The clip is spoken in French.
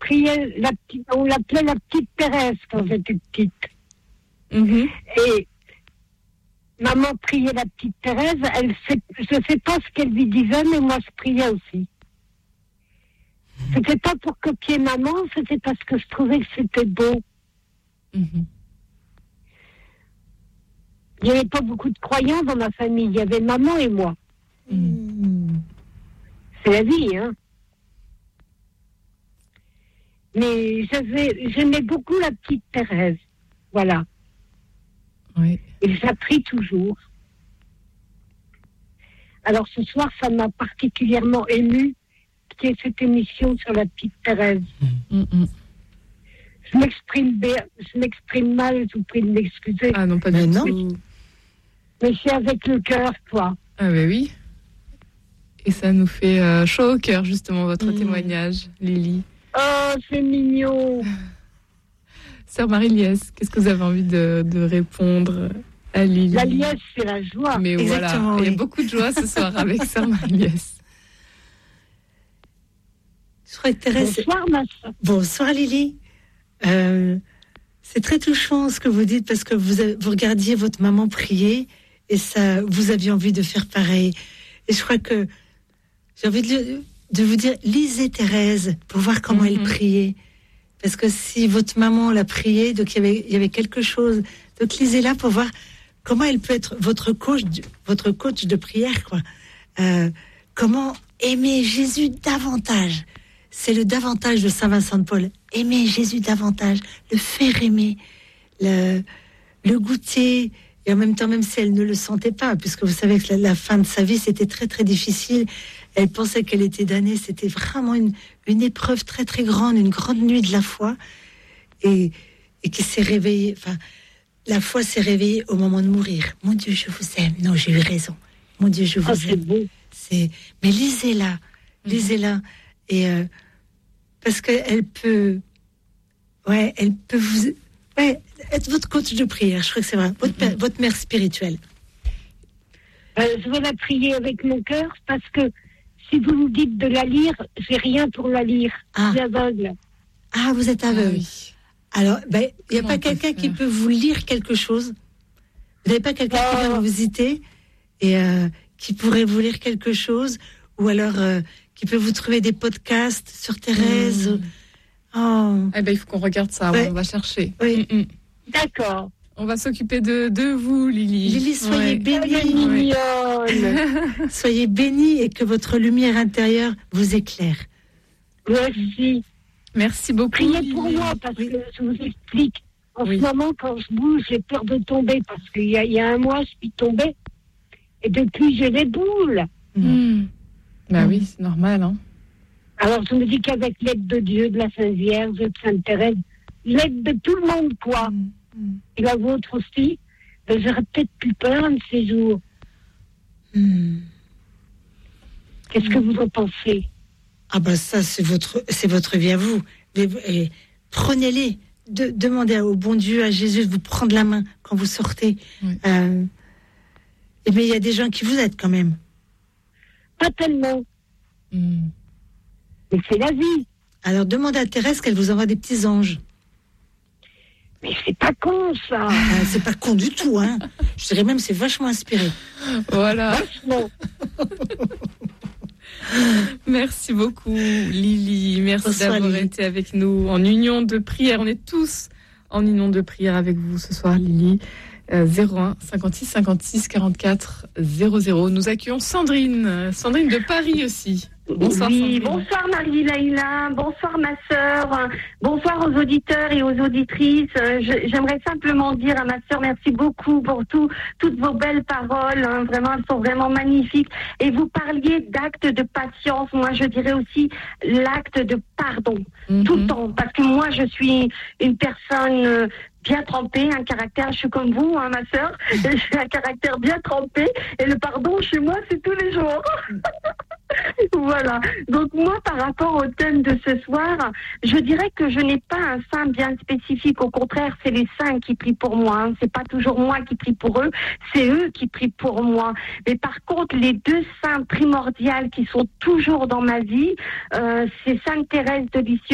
on l'appelait la petite Thérèse quand j'étais petite. Et maman priait la petite Thérèse, je sais pas ce qu'elle lui disait, mais moi je priais aussi. C'était pas pour copier maman, c'était parce que je trouvais que c'était beau. Il n'y avait pas beaucoup de croyants dans ma famille, il y avait maman et moi. C'est la vie, hein. Mais j'aimais beaucoup la petite Thérèse. Voilà. Oui. Et je la prie toujours. Alors ce soir, ça m'a particulièrement émue qu'il y ait cette émission sur la petite Thérèse. Je m'exprime mal, je vous prie de m'excuser. Ah non, pas du tout. Mais c'est avec le cœur, quoi. Ah ben oui. Et ça nous fait chaud au cœur, justement, votre témoignage, Lily. Oh, c'est mignon. Sœur Marie-Liesse, qu'est-ce que vous avez envie de répondre à Lily? La liesse, c'est la joie. Mais exactement, voilà, oui. il y a beaucoup de joie ce soir avec Sœur Marie-Liesse. Je crois que Thérèse... Bonsoir, ma soeur. Bonsoir, Lily. C'est très touchant ce que vous dites parce que vous regardiez votre maman prier et ça, vous aviez envie de faire pareil. Et je crois que j'ai envie de vous dire, lisez Thérèse pour voir comment elle priait. Parce que si votre maman l'a prié, donc il y avait quelque chose. Donc lisez-la pour voir comment elle peut être votre coach de prière, quoi. Comment aimer Jésus davantage. C'est le davantage de Saint Vincent de Paul. Aimer Jésus davantage, le faire aimer, le goûter. Et en même temps, même si elle ne le sentait pas, puisque vous savez que la fin de sa vie, c'était très, très difficile. Elle pensait qu'elle était damnée. C'était vraiment une épreuve très, très grande, une grande nuit de la foi. Et qui s'est réveillée. Enfin, la foi s'est réveillée au moment de mourir. Mon Dieu, je vous aime. Non, j'ai eu raison. Mon Dieu, je vous aime. C'est beau. Mais lisez-la. Lisez-la. Et parce qu'elle peut... Ouais, elle peut vous... Ouais, être votre coach de prière, je crois que c'est vrai. Votre mère spirituelle. Je vais la prier avec mon cœur parce que si vous me dites de la lire, j'ai rien pour la lire. Je suis aveugle. Ah, vous êtes aveugle. Oui. Alors, il n'y a pas quelqu'un qui peut vous lire quelque chose? Vous n'avez pas quelqu'un qui vient vous visiter et qui pourrait vous lire quelque chose? Ou alors qui peut vous trouver des podcasts sur Thérèse? Oh. Eh ben, il faut qu'on regarde ça, on va chercher. Oui. D'accord. On va s'occuper de vous, Lily. Lily, soyez bénie. Mignonne. Soyez bénie et que votre lumière intérieure vous éclaire. Merci. Merci beaucoup. Priez pour moi parce que je vous explique. En ce moment, quand je bouge, j'ai peur de tomber parce qu'il y a un mois, je suis tombée. Et depuis, j'ai les boules. Bah oui, c'est normal, hein. Alors, je me dis qu'avec l'aide de Dieu, de la Sainte Vierge, de Sainte Thérèse, l'aide de tout le monde, quoi, et la vôtre aussi, j'aurais peut-être plus peur un de ces jours. Qu'est-ce que vous en pensez? Ah ben ça, c'est votre vie à vous. Et prenez-les. Demandez au bon Dieu, à Jésus, de vous prendre la main quand vous sortez. Mais il y a des gens qui vous aident quand même. Pas tellement. Mais c'est la vie. Alors demandez à Thérèse qu'elle vous envoie des petits anges. Mais c'est pas con, ça. C'est pas con du tout, hein. Je dirais même c'est vachement inspiré. Voilà. Vachement. Merci beaucoup, Lily. Merci Bonsoir, d'avoir Lily. été avec nous en union de prière. On est tous en union de prière avec vous ce soir, Lily. 01 56 56 44 00. Nous accueillons Sandrine de Paris aussi. Bonsoir, oui, Sandrine. bonsoir Marie-Laïla, bonsoir ma sœur, bonsoir aux auditeurs et aux auditrices. J'aimerais simplement dire à ma sœur merci beaucoup pour toutes vos belles paroles, hein. Vraiment, elles sont vraiment magnifiques. Et vous parliez d'acte de patience, moi je dirais aussi l'acte de pardon, tout le temps, parce que moi je suis une personne bien trempée, un caractère, je suis comme vous, hein, ma sœur, j'ai un caractère bien trempé, et le pardon chez moi c'est tous les jours. Voilà. Donc moi, par rapport au thème de ce soir, je dirais que je n'ai pas un saint bien spécifique. Au contraire, c'est les saints qui prient pour moi. Hein. C'est pas toujours moi qui prie pour eux, c'est eux qui prient pour moi. Mais par contre, les deux saints primordiales qui sont toujours dans ma vie, c'est Sainte Thérèse de Lisieux